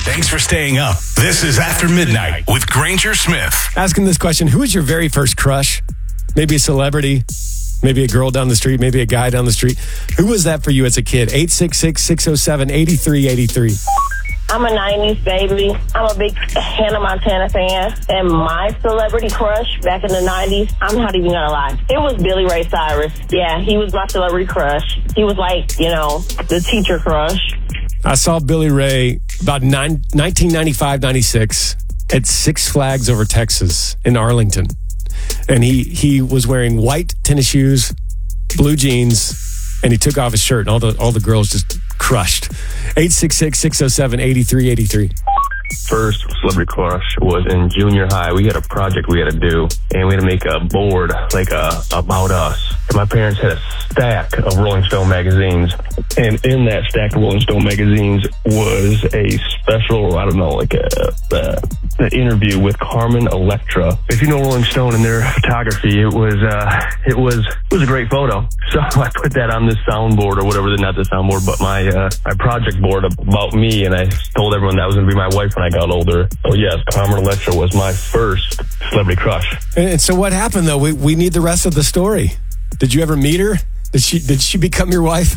Thanks for staying up. This is After Midnight with Granger Smith. Asking this question, who was your very first crush? Maybe a celebrity, maybe a girl down the street, maybe a guy down the street. Who was that for you as a kid? 866-607-8383. I'm a 90s baby. I'm a big Hannah Montana fan. And my celebrity crush back in the 90s, I'm not even going to lie, it was Billy Ray Cyrus. Yeah, he was my celebrity crush. He was like, the teacher crush. I saw Billy Ray about 1995-96 at Six Flags over Texas in Arlington. And he was wearing white tennis shoes, blue jeans, and he took off his shirt, and all the girls just crushed. 866-607-8383. First celebrity crush was in junior high. We had a project we had to do, and we had to make a board, about us. And my parents had a stack of Rolling Stone magazines, and in that stack of Rolling Stone magazines was a special, an interview with Carmen Electra. If you know Rolling Stone and their photography, it was a great photo. So I put that on this soundboard or whatever, not the soundboard, but my project board about me, and I told everyone that was going to be my wife when I got older. So yes, Carmen Electra was my first celebrity crush. And so what happened though? We need the rest of the story. Did you ever meet her? Did she become your wife?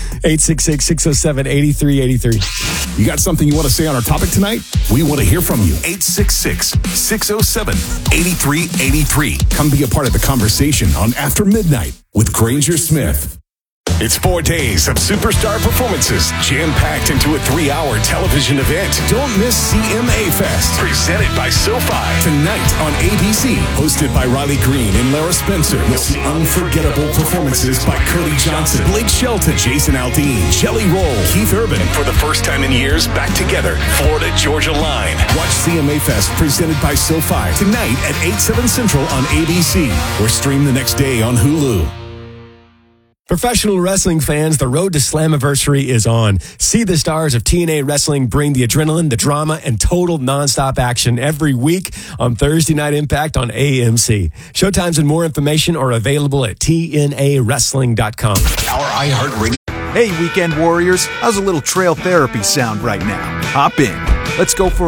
866-607-8383. You got something you want to say on our topic tonight? We want to hear from you. 866-607-8383. Come be a part of the conversation on After Midnight with Granger Smith. It's 4 days of superstar performances, jam-packed into a 3-hour television event. Don't miss CMA Fest, presented by SoFi. Tonight on ABC, hosted by Riley Green and Lara Spencer. You'll see unforgettable performances by Cody Johnson, Blake Shelton, Jason Aldean, Jelly Roll, Keith Urban. And for the first time in years, back together, Florida-Georgia Line. Watch CMA Fest, presented by SoFi, tonight at 8/7 Central on ABC, or stream the next day on Hulu. Professional wrestling fans, the road to Slammiversary is on. See the stars of TNA Wrestling bring the adrenaline, the drama, and total nonstop action every week on Thursday Night Impact on AMC. Showtimes and more information are available at TNAWrestling.com. Our iHeartRadio. Hey, Weekend Warriors, how's a little trail therapy sound right now? Hop in. Let's go for